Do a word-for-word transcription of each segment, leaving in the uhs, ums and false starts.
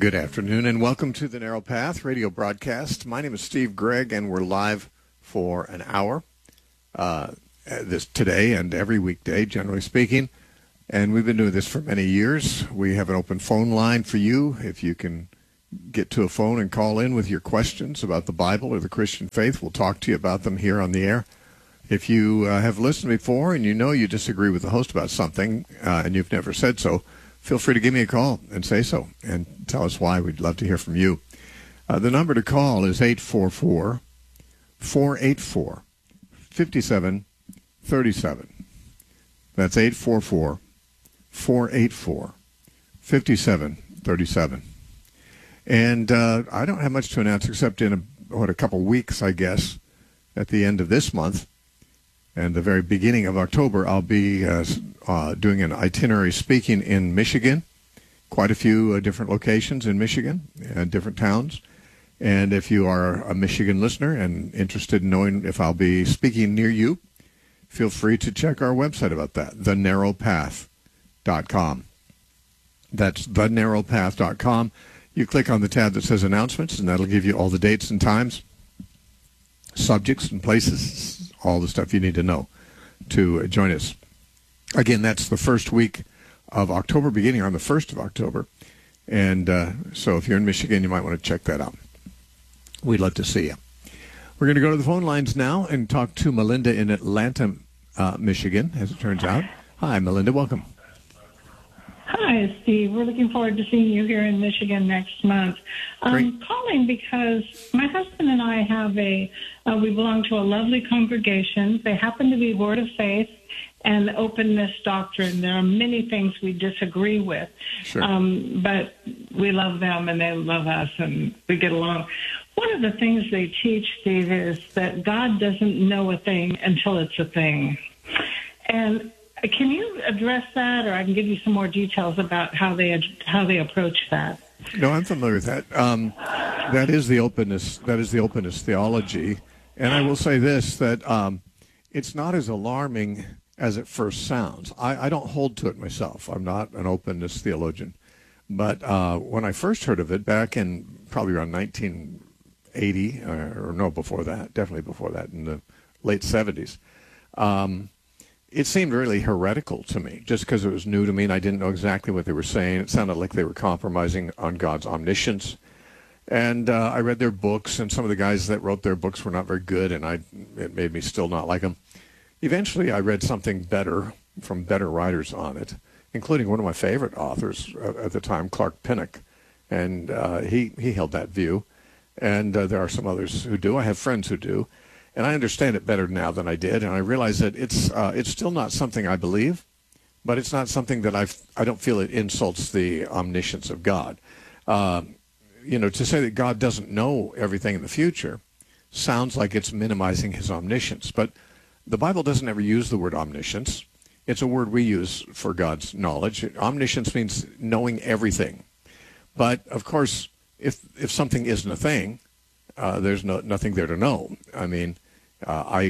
Good afternoon and welcome to the Narrow Path radio broadcast. My name is Steve Gregg and we're live for an hour uh, this today and every weekday, generally speaking. And we've been doing this for many years. We have an open phone line for you. If you can get to a phone and call in with your questions about the Bible or the Christian faith, we'll talk to you about them here on the air. If you uh, have listened before and you know you disagree with the host about something uh, and you've never said so, feel free to give me a call and say so and tell us why. We'd love to hear from you. Uh, the number to call is eight four four, four eight four, five seven three seven. That's eight four four, four eight four, five seven three seven. And uh, I don't have much to announce except in, a, what, a couple weeks, I guess, at the end of this month and the very beginning of October, I'll be uh, uh, doing an itinerary speaking in Michigan, quite a few uh, different locations in Michigan and different towns. And if you are a Michigan listener and interested in knowing if I'll be speaking near you, feel free to check our website about that, the narrow path dot com. That's the narrow path dot com. You click on the tab that says announcements, and that'll give you all the dates and times, subjects and places, all the stuff you need to know to join us. Again, that's the first week of October, beginning on the first of October. And uh, so if you're in Michigan, you might want to check that out. We'd love to see you. We're going to go to the phone lines now and talk to Melinda in Atlanta, uh, Michigan, as it turns out. Hi, Melinda. Welcome. Hi, Steve. We're looking forward to seeing you here in Michigan next month. I'm calling because my husband and I have a, uh, we belong to a lovely congregation. They happen to be Word of Faith and Openness Doctrine. There are many things we disagree with, sure. um, but we love them and they love us and we get along. One of the things they teach, Steve, is that God doesn't know a thing until it's a thing. And can you address that, or I can give you some more details about how they how they approach that? No, I'm familiar with that. Um, that is the openness. That is the openness theology, and I will say this: that um, it's not as alarming as it first sounds. I, I don't hold to it myself. I'm not an openness theologian, but uh, when I first heard of it back in probably around nineteen eighty, or, or no, before that, definitely before that, in the late seventies. Um, It seemed really heretical to me, just because it was new to me and I didn't know exactly what they were saying. It sounded like they were compromising on God's omniscience. And uh, I read their books, and some of the guys that wrote their books were not very good, and I, it made me still not like them. Eventually, I read something better from better writers on it, including one of my favorite authors at the time, Clark Pinnock. And uh, he, he held that view. And uh, there are some others who do. I have friends who do. And I understand it better now than I did, and I realize that it's uh, it's still not something I believe, but it's not something that I've, I don't feel it insults the omniscience of God. Uh, you know, to say that God doesn't know everything in the future sounds like it's minimizing his omniscience, but the Bible doesn't ever use the word omniscience. It's a word we use for God's knowledge. Omniscience means knowing everything. But, of course, if if something isn't a thing, uh, there's no nothing there to know. I mean, Uh, I,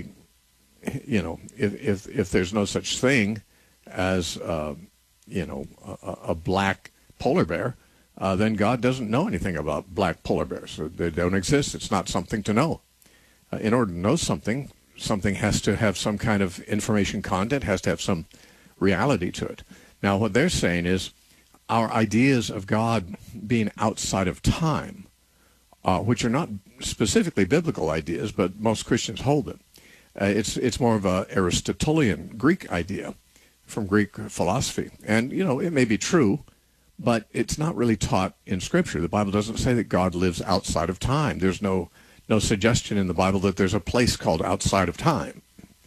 you know, if, if if there's no such thing as, uh, you know, a, a black polar bear, uh, then God doesn't know anything about black polar bears. They don't exist. It's not something to know. Uh, in order to know something, something has to have some kind of information content, has to have some reality to it. Now, what they're saying is our ideas of God being outside of time, Uh, which are not specifically biblical ideas, but most Christians hold it. Uh, it's it's more of a Aristotelian Greek idea from Greek philosophy. And, you know, it may be true, but it's not really taught in Scripture. The Bible doesn't say that God lives outside of time. There's no, no suggestion in the Bible that there's a place called outside of time.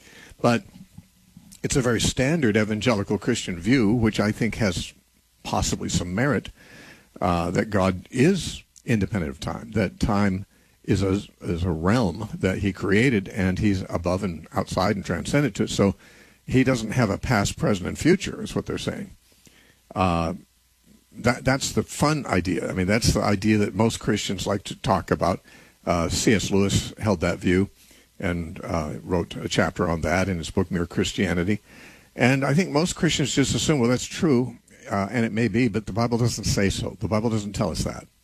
But it's a very standard evangelical Christian view, which I think has possibly some merit, uh, that God is independent of time, that time is a, is a realm that he created, and he's above and outside and transcendent to it. So he doesn't have a past, present, and future, is what they're saying. Uh, that That's the fun idea. I mean, that's the idea that most Christians like to talk about. Uh, C S Lewis held that view and uh, wrote a chapter on that in his book, Mere Christianity. And I think most Christians just assume, well, that's true, uh, and it may be, but the Bible doesn't say so. The Bible doesn't tell us that.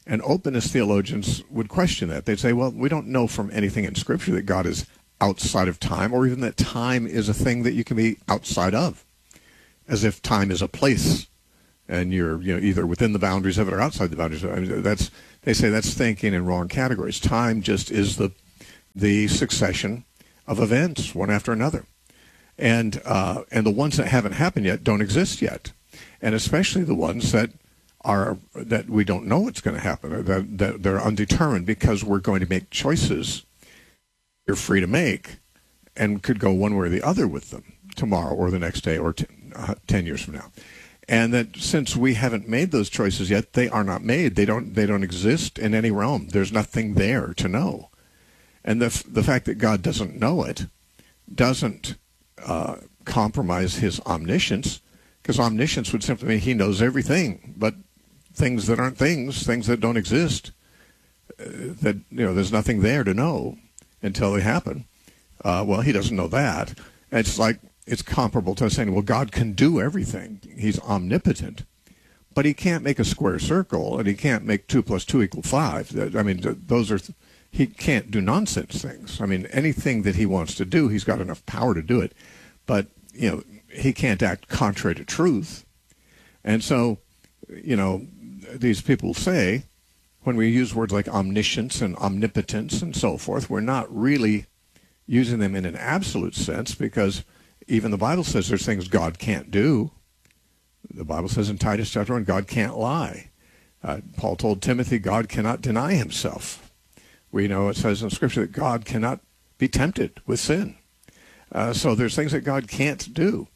And openness theologians would question that. They'd say, well, we don't know from anything in Scripture that God is outside of time, or even that time is a thing that you can be outside of, as if time is a place, and you're you know either within the boundaries of it or outside the boundaries of it. I mean, that's they say that's thinking in wrong categories. Time just is the the succession of events, one after another, and uh, and the ones that haven't happened yet don't exist yet, and especially the ones that are that we don't know what's going to happen, or that, that they're undetermined, because we're going to make choices you're free to make, and could go one way or the other with them tomorrow or the next day or ten, uh, ten years from now. And that since we haven't made those choices yet, they are not made. They don't they don't exist in any realm. There's nothing there to know. And the the fact that God doesn't know it doesn't uh, compromise his omniscience, because omniscience would simply mean he knows everything, but things that aren't things, things that don't exist, uh, that you know, there's nothing there to know until they happen. Uh, well, he doesn't know that. It's like it's comparable to saying, well, God can do everything. He's omnipotent, but he can't make a square circle, and he can't make two plus two equal five. I mean, those are he can't do nonsense things. I mean, anything that he wants to do, he's got enough power to do it, but you know, he can't act contrary to truth. And so, you know, these people say, when we use words like omniscience and omnipotence and so forth, we're not really using them in an absolute sense, because even the Bible says there's things God can't do. The Bible says in Titus chapter one, God can't lie. Uh, Paul told Timothy, God cannot deny himself. We know it says in Scripture that God cannot be tempted with sin. Uh, so there's things that God can't do.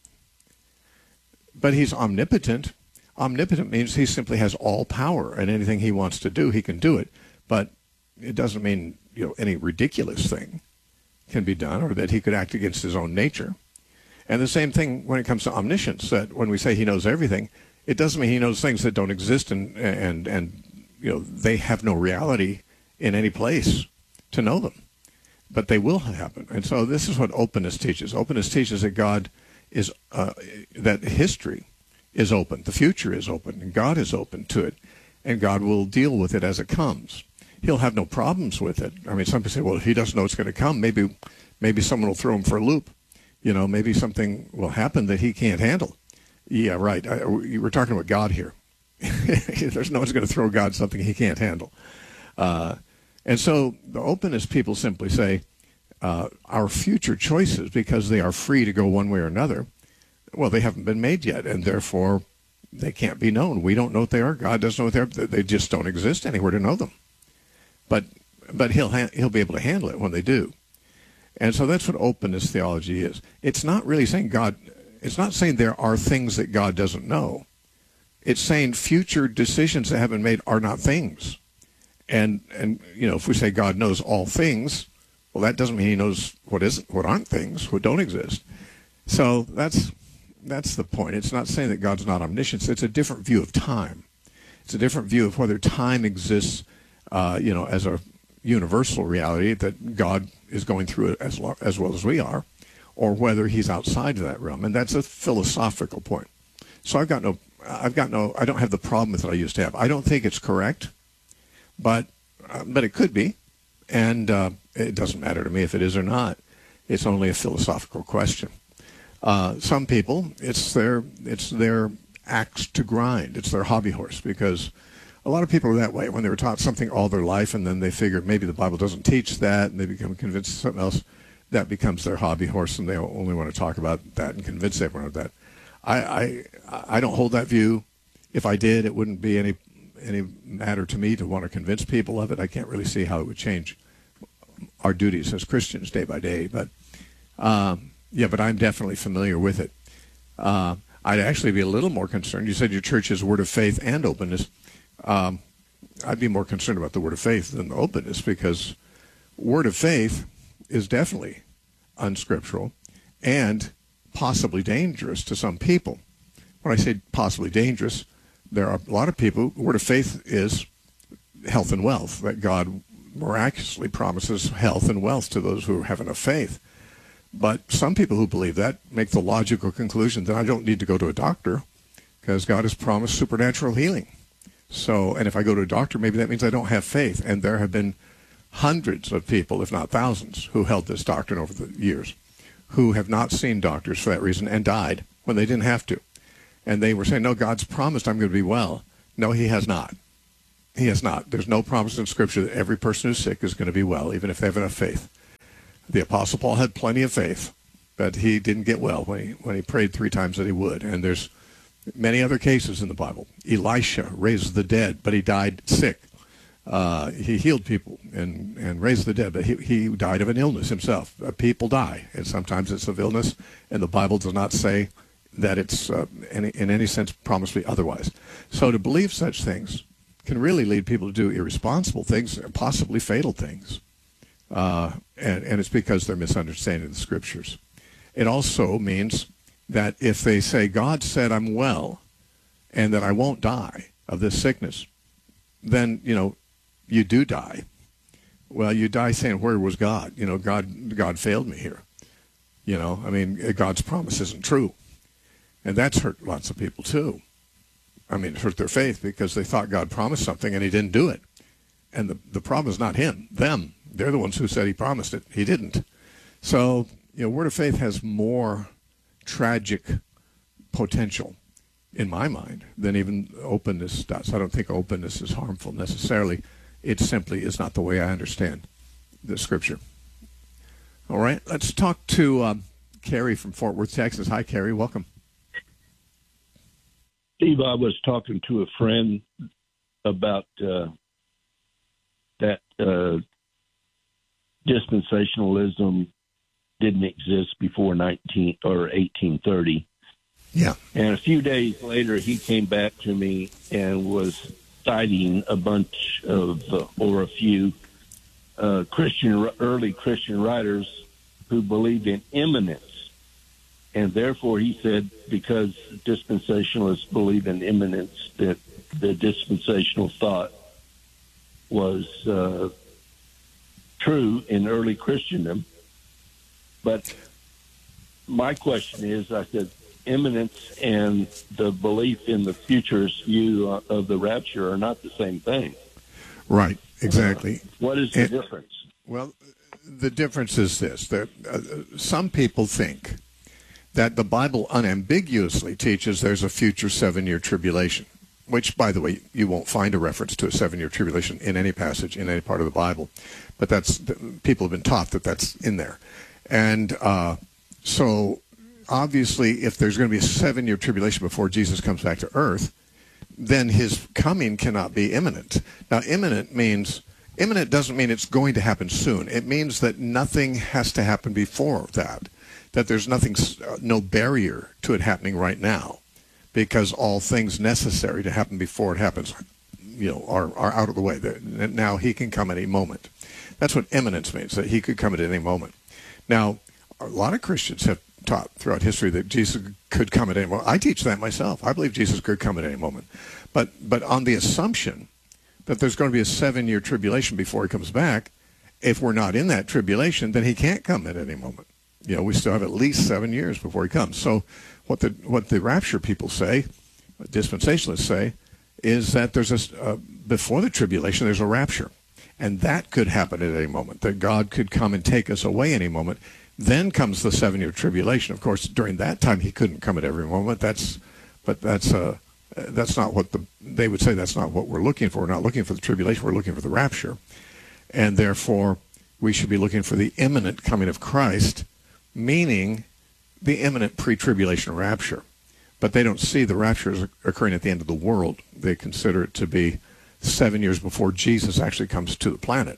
But he's omnipotent. Omnipotent means he simply has all power, and anything he wants to do, he can do it. But it doesn't mean, you know, any ridiculous thing can be done, or that he could act against his own nature. And the same thing when it comes to omniscience, that when we say he knows everything, it doesn't mean he knows things that don't exist, and and and you know, they have no reality in any place to know them, but they will happen. And so this is what openness teaches. Openness teaches that God is uh, that history is open, the future is open, and God is open to it, and God will deal with it as it comes. He'll have no problems with it. I mean, some people say, well, if he doesn't know it's going to come, maybe maybe someone will throw him for a loop. You know, maybe something will happen that he can't handle. Yeah, right. I, we're talking about God here. There's no one's going to throw God something he can't handle. Uh, and so the openness people simply say, uh, our future choices, because they are free to go one way or another, well, they haven't been made yet, and therefore they can't be known. We don't know what they are. God doesn't know what they are. They just don't exist anywhere to know them. But but he'll ha- he'll be able to handle it when they do. And so that's what openness theology is. It's not really saying God, it's not saying there are things that God doesn't know. It's saying future decisions that have been made are not things. And, and you know, if we say God knows all things, well, that doesn't mean he knows what isn't, what aren't things, what don't exist. So that's that's the point. It's not saying that God's not omniscient. It's a different view of time. It's a different view of whether time exists, uh, you know, as a universal reality that God is going through it as, lo- as well as we are, or whether he's outside of that realm. And that's a philosophical point. So I've got no, I've got no, I don't have the problem that I used to have. I don't think it's correct, but uh, but it could be, and uh, it doesn't matter to me if it is or not. It's only a philosophical question. Uh, some people, it's their it's their axe to grind. It's their hobby horse, because a lot of people are that way. When they were taught something all their life, and then they figure maybe the Bible doesn't teach that, and they become convinced of something else, that becomes their hobby horse, and they only want to talk about that and convince everyone of that. I I, I don't hold that view. If I did, it wouldn't be any any matter to me to want to convince people of it. I can't really see how it would change our duties as Christians day by day. But um, yeah, but I'm definitely familiar with it. Uh, I'd actually be a little more concerned. You said your church is word of faith and openness. Um, I'd be more concerned about the word of faith than the openness, because word of faith is definitely unscriptural and possibly dangerous to some people. When I say possibly dangerous, there are a lot of people, word of faith is health and wealth, that God miraculously promises health and wealth to those who have enough faith. But some people who believe that make the logical conclusion that I don't need to go to a doctor, because God has promised supernatural healing. So, and if I go to a doctor, maybe that means I don't have faith. And there have been hundreds of people, if not thousands, who held this doctrine over the years, who have not seen doctors for that reason and died when they didn't have to. And they were saying, no, God's promised I'm going to be well. No, he has not. He has not. There's no promise in Scripture that every person who's sick is going to be well, even if they have enough faith. The Apostle Paul had plenty of faith, but he didn't get well when he, when he prayed three times that he would. And there's many other cases in the Bible. Elisha raised the dead, but he died sick. Uh, he healed people and, and raised the dead, but he, he died of an illness himself. Uh, people die, and sometimes it's of illness, and the Bible does not say that it's uh, any, in any sense promised me otherwise. So to believe such things can really lead people to do irresponsible things, possibly fatal things, uh, and, and it's because they're misunderstanding the Scriptures. It also means that if they say, God said I'm well and that I won't die of this sickness, then, you know, you do die. Well, you die saying, where was God? You know, God, God failed me here. You know, I mean, God's promise isn't true. And that's hurt lots of people too. I mean, it hurt their faith because they thought God promised something and he didn't do it. And the, the problem is not him, them. They're the ones who said he promised it. He didn't. So, you know, Word of Faith has more tragic potential in my mind than even openness does. I don't think openness is harmful necessarily. It simply is not the way I understand the Scripture. All right, let's talk to um, Carrie from Fort Worth, Texas. Hi, Carrie. Welcome. Steve, I was talking to a friend about uh, that uh, dispensationalism didn't exist before nineteen or eighteen thirty. Yeah. And a few days later, he came back to me and was citing a bunch of, uh, or a few uh, Christian, early Christian writers who believed in imminence. And therefore, he said, because dispensationalists believe in imminence, that the dispensational thought was uh, true in early Christendom. But my question is, I said, imminence and the belief in the futurist view of the rapture are not the same thing. Right, exactly. Uh, what is the and, difference? Well, the difference is this. That uh, some people think that the Bible unambiguously teaches there's a future seven-year tribulation, which, by the way, you won't find a reference to a seven-year tribulation in any passage in any part of the Bible. But that's people have been taught that that's in there. And uh, so, obviously, if there's going to be a seven-year tribulation before Jesus comes back to earth, then his coming cannot be imminent. Now, imminent means, imminent doesn't mean it's going to happen soon. It means that nothing has to happen before that, that there's nothing, no barrier to it happening right now, because all things necessary to happen before it happens, you know, are, are out of the way. Now he can come at any moment. That's what imminence means, that he could come at any moment. Now, a lot of Christians have taught throughout history that Jesus could come at any moment. I teach that myself. I believe Jesus could come at any moment. But but on the assumption that there's going to be a seven-year tribulation before he comes back, if we're not in that tribulation, then he can't come at any moment. You know, we still have at least seven years before he comes. So what the what the rapture people say, dispensationalists say, is that there's a, uh, before the tribulation, there's a rapture. And that could happen at any moment, that God could come and take us away any moment. Then comes the seven-year tribulation. Of course, during that time, he couldn't come at every moment. That's, but that's uh, that's not what the they would say. That's not what we're looking for. We're not looking for the tribulation. We're looking for the rapture, and therefore we should be looking for the imminent coming of Christ, meaning the imminent pre-tribulation rapture. But they don't see the rapture as occurring at the end of the world. They consider it to be seven years before Jesus actually comes to the planet.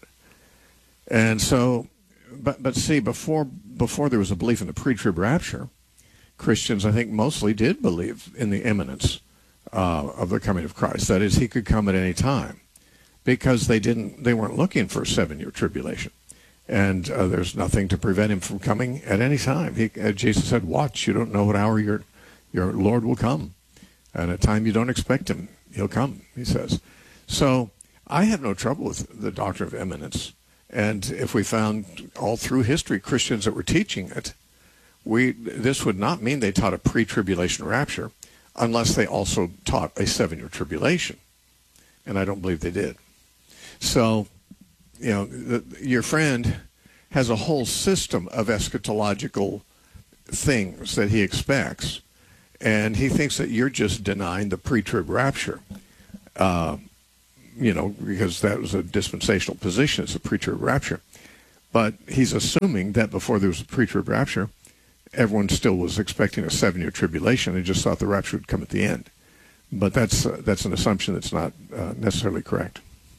And so, but but see, before before there was a belief in the pre-trib rapture, Christians, I think, mostly did believe in the imminence uh, of the coming of Christ. That is, he could come at any time, because they didn't, they weren't looking for a seven-year tribulation, and uh, there's nothing to prevent him from coming at any time. He, uh, Jesus said, "Watch, you don't know what hour your your Lord will come, and at a time you don't expect him, he'll come." He says. So I have no trouble with the doctrine of imminence. And if we found all through history Christians that were teaching it, we this would not mean they taught a pre-tribulation rapture unless they also taught a seven-year tribulation. and I don't believe they did. So, you know, the, your friend has a whole system of eschatological things that he expects, and he thinks that you're just denying the pre-trib rapture, uh, you know, because that was a dispensational position. It's a pre-trib rapture. But he's assuming that before there was a pre-trib rapture, everyone still was expecting a seven-year tribulation and just thought the rapture would come at the end. But that's uh, that's an assumption that's not uh, necessarily correct.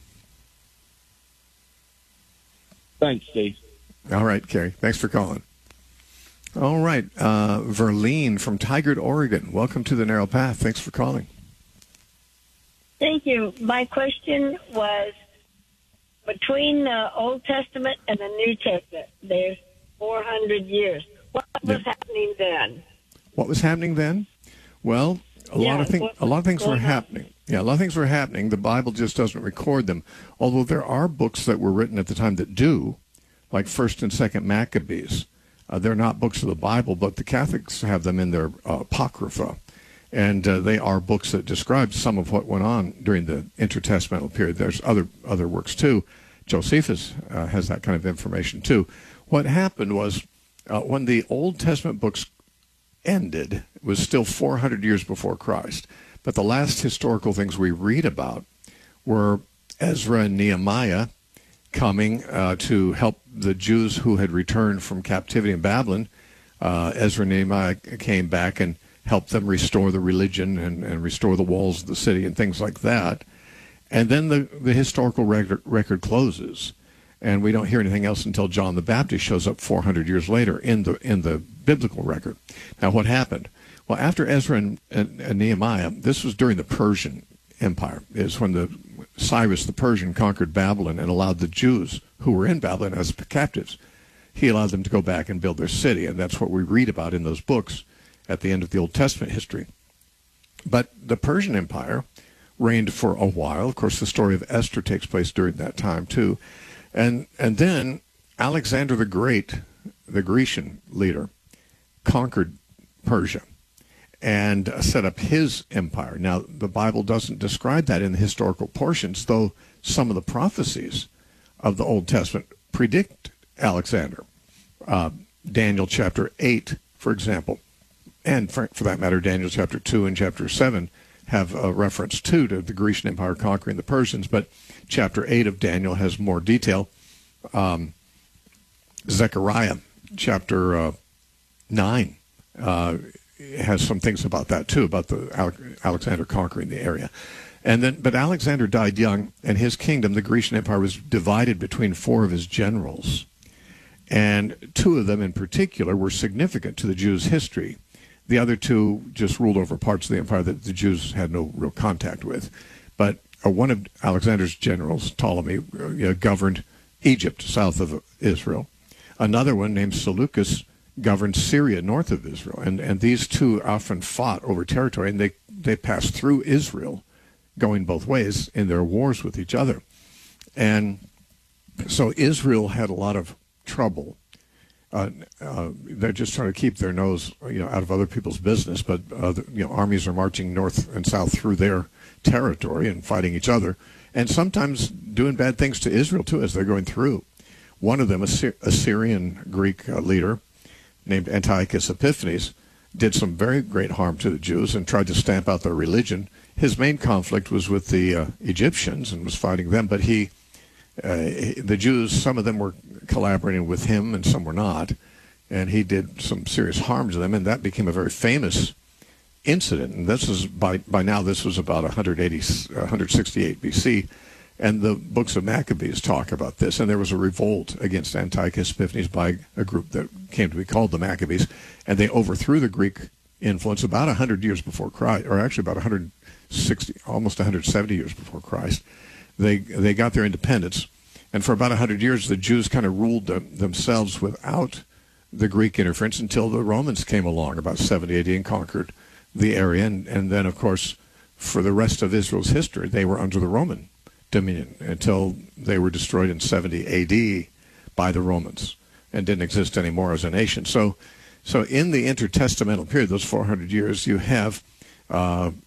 Thanks, Steve. All right, Kerry. Thanks for calling. All right, uh, Verlene from Tigard, Oregon. Welcome to the Narrow Path. Thanks for calling. Thank you. My question was, between the Old Testament and the New Testament, there's four hundred years. What was Yeah. happening then? What was happening then? Well, a Yeah, lot of things. what- A lot of things were what happening. Yeah, a lot of things were happening. The Bible just doesn't record them. Although there are books that were written at the time that do, like First and Second Maccabees. Uh, they're not books of the Bible, but the Catholics have them in their uh, Apocrypha. And uh, they are books that describe some of what went on during the intertestamental period. There's other other works too. Josephus uh, has that kind of information too. What happened was uh, when the Old Testament books ended, it was still four hundred years before Christ. But the last historical things we read about were Ezra and Nehemiah coming uh, to help the Jews who had returned from captivity in Babylon. Uh, Ezra and Nehemiah came back and helped them restore the religion and, and restore the walls of the city and things like that. And then the, the historical record, record closes, and we don't hear anything else until John the Baptist shows up four hundred years later in the in the biblical record. Now, what happened? Well, after Ezra and, and, and Nehemiah, this was during the Persian Empire, is when the Cyrus the Persian conquered Babylon and allowed the Jews who were in Babylon as captives. He allowed them to go back and build their city, and that's what we read about in those books at the end of the Old Testament history. But the Persian Empire reigned for a while. Of course, the story of Esther takes place during that time too. And and then Alexander the Great, the Grecian leader, conquered Persia and set up his empire. Now, the Bible doesn't describe that in the historical portions, though some of the prophecies of the Old Testament predict Alexander. Uh, Daniel chapter eight, for example, and for, for that matter, Daniel chapter two and chapter seven have a reference too to the Grecian Empire conquering the Persians, but chapter eight of Daniel has more detail. Um, Zechariah chapter uh, nine uh, has some things about that too, about the Alexander conquering the area. And then, but Alexander died young, and his kingdom, the Grecian Empire, was divided between four of his generals. And two of them in particular were significant to the Jews' history. The other two just ruled over parts of the empire that the Jews had no real contact with. But uh, one of Alexander's generals, Ptolemy, uh, governed Egypt, south of Israel. Another one named Seleucus governed Syria, north of Israel. And, and these two often fought over territory, and they, they passed through Israel, going both ways in their wars with each other. And so Israel had a lot of trouble. Uh, uh, they're just trying to keep their nose, you know, out of other people's business, but uh, the, you know, armies are marching north and south through their territory and fighting each other, and sometimes doing bad things to Israel too as they're going through. One of them, a, Sy- a Syrian Greek uh, leader named Antiochus Epiphanes, did some very great harm to the Jews and tried to stamp out their religion. His main conflict was with the uh, Egyptians and was fighting them, but he, uh, the Jews, some of them were collaborating with him and some were not, and he did some serious harm to them, and that became a very famous incident. And this is by by now this was about one eighty, one sixty-eight B C, and the books of Maccabees talk about this. And there was a revolt against Antiochus Epiphanes by a group that came to be called the Maccabees, and they overthrew the Greek influence about one hundred years before Christ, or actually about one hundred sixty, almost one hundred seventy years before Christ. They they got their independence, and for about one hundred years the Jews kind of ruled them, themselves without the Greek interference until the Romans came along about seventy A D and conquered the area. And, and then, of course, for the rest of Israel's history, they were under the Roman dominion until they were destroyed in seventy A D by the Romans and didn't exist anymore as a nation. So, so in the intertestamental period, those four hundred years, you have uh,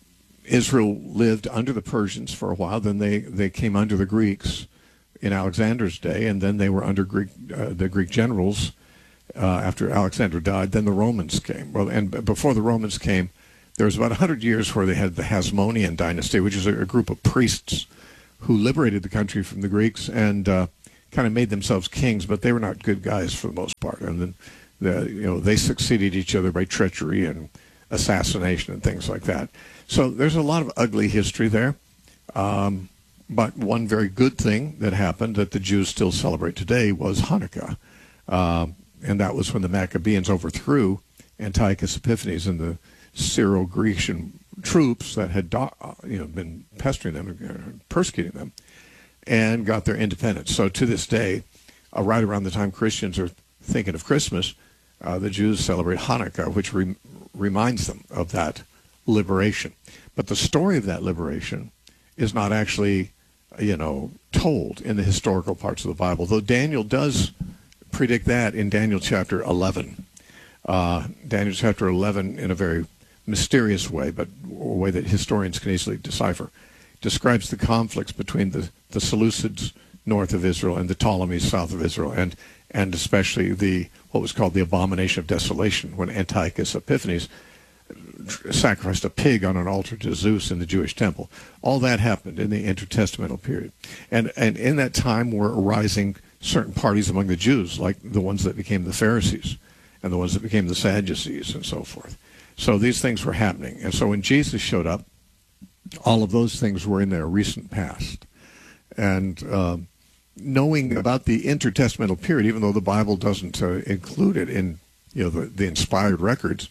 Israel lived under the Persians for a while. Then they, they came under the Greeks in Alexander's day, and then they were under Greek uh, the Greek generals uh, after Alexander died. Then the Romans came. Well, and b- before the Romans came, there was about one hundred years where they had the Hasmonean dynasty, which is a, a group of priests who liberated the country from the Greeks and uh, kind of made themselves kings, but they were not good guys for the most part. And then the, you know, they succeeded each other by treachery and assassination and things like that. So there's a lot of ugly history there. Um, but one very good thing that happened that the Jews still celebrate today was Hanukkah. Uh, and that was when the Maccabees overthrew Antiochus Epiphanes and the Syro-Grecian troops that had you know, been pestering them and persecuting them, and got their independence. So to this day, uh, right around the time Christians are thinking of Christmas, uh, the Jews celebrate Hanukkah, which re- reminds them of that liberation. But the story of that liberation is not actually, you know, told in the historical parts of the Bible, though Daniel does predict that in Daniel chapter eleven. Uh, Daniel chapter eleven, in a very mysterious way, but a way that historians can easily decipher, describes the conflicts between the, the Seleucids north of Israel and the Ptolemies south of Israel, and and especially the what was called the abomination of desolation, when Antiochus Epiphanes sacrificed a pig on an altar to Zeus in the Jewish temple. All that happened in the intertestamental period. And and in that time were arising certain parties among the Jews, like the ones that became the Pharisees and the ones that became the Sadducees and so forth. So these things were happening. And so when Jesus showed up, all of those things were in their recent past. And uh, knowing about the intertestamental period, even though the Bible doesn't uh, include it in you know the, the inspired records,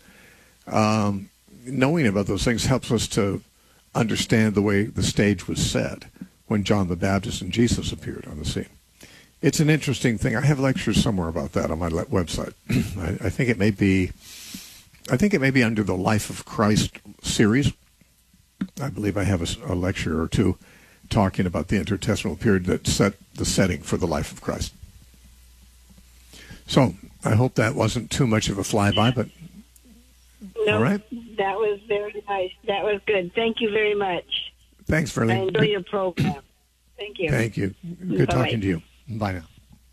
um, knowing about those things helps us to understand the way the stage was set when John the Baptist and Jesus appeared on the scene. It's an interesting thing. I have lectures somewhere about that on my le- website. I, I think it may be, I think it may be under the Life of Christ series. I believe I have a, a lecture or two talking about the intertestamental period that set the setting for the life of Christ. So I hope that wasn't too much of a flyby, but no, all right. That was very nice. That was good. Thank you very much. Thanks, I Verlene. enjoy your program. Thank you. Thank you. Good Bye-bye. talking to you. Bye now.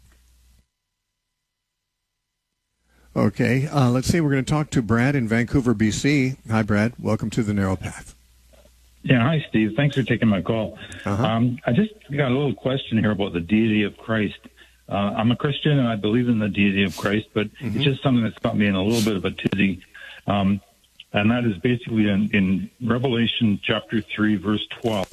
Okay, uh, let's see. We're going to talk to Brad in Vancouver, B C. Hi, Brad. Welcome to the Narrow Path. Yeah, hi, Steve. Thanks for taking my call. Uh-huh. Um, I just got a little question here about the deity of Christ. Uh, I'm a Christian, and I believe in the deity of Christ, but Mm-hmm. it's just something that's got me in a little bit of a tizzy. Um, and that is basically in, in Revelation chapter three, verse twelve.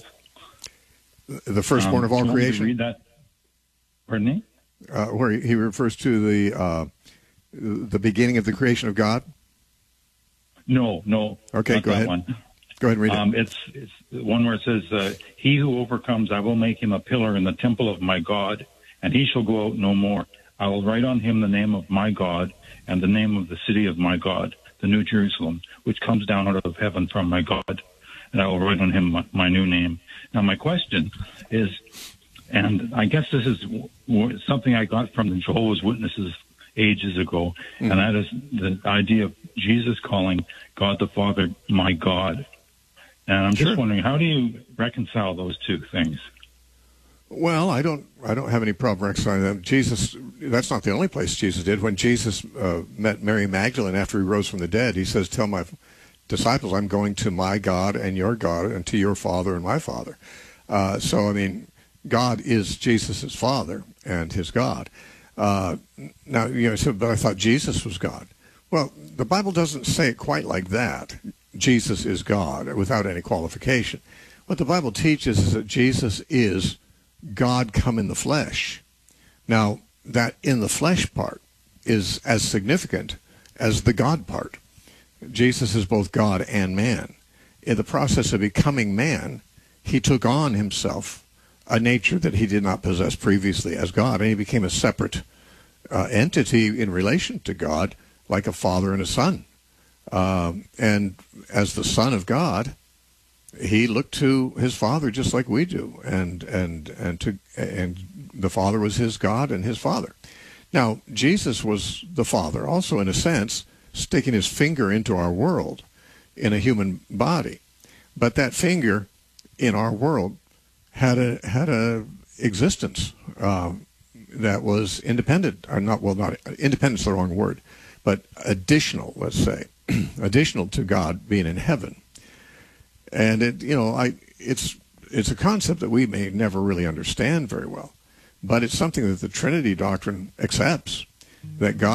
The firstborn Um, of all do you want me to creation, read that? Pardon me? uh, where he refers to the uh, the beginning of the creation of God. No, no. Okay, not go that ahead. One. Go ahead and read Um, it. it's, it's the one where it says, uh, he who overcomes, I will make him a pillar in the temple of my God, and he shall go out no more. I will write on him the name of my God and the name of the city of my God, the New Jerusalem, which comes down out of heaven from my God, and I will write on him my, my new name. Now, my question is, and I guess this is w- w- something I got from the Jehovah's Witnesses ages ago, Mm-hmm. and that is the idea of Jesus calling God the Father my God. And I'm just Sure. wondering, how do you reconcile those two things? Well, I don't. I don't have any problem reconciling them. Jesus. That's not the only place Jesus did. When Jesus uh, met Mary Magdalene after he rose from the dead, he says, "Tell my disciples, I'm going to my God and your God, and to your Father and my Father." Uh, so, I mean, God is Jesus' Father and his God. Uh, now, you know, so, but I thought Jesus was God. Well, the Bible doesn't say it quite like that. Jesus is God without any qualification. What the Bible teaches is that Jesus is God come in the flesh. Now, that in the flesh part is as significant as the God part. Jesus is both God and man. In the process of becoming man, he took on himself a nature that he did not possess previously as God, and he became a separate uh, entity in relation to God, like a father and a son. Um, and as the Son of God, he looked to his Father just like we do, and and and to and the Father was his God and his Father. Now, Jesus was the Father, also in a sense, sticking his finger into our world in a human body. But that finger in our world had a had a existence uh, that was independent, or not, well, not independent's the wrong word, but additional, let's say, additional to God being in heaven. And it, you know, I it's it's a concept that we may never really understand very well, but it's something that the Trinity doctrine accepts, that God